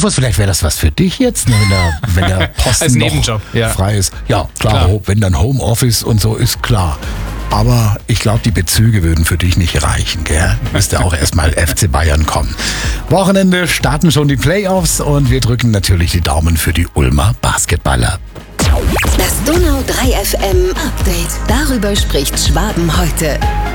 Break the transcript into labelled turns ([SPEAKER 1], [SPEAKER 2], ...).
[SPEAKER 1] Markus, vielleicht wäre das was für dich jetzt, ne, wenn der Posten
[SPEAKER 2] Als Nebenjob,
[SPEAKER 1] noch frei ist. Ja, klar. Wenn dann Homeoffice und so ist, klar. Aber ich glaube, die Bezüge würden für dich nicht reichen, gell? Müsste auch erstmal FC Bayern kommen. Wochenende starten schon die Playoffs und wir drücken natürlich die Daumen für die Ulmer Basketballer.
[SPEAKER 3] Das Donau 3 FM Update. Darüber spricht Schwaben heute.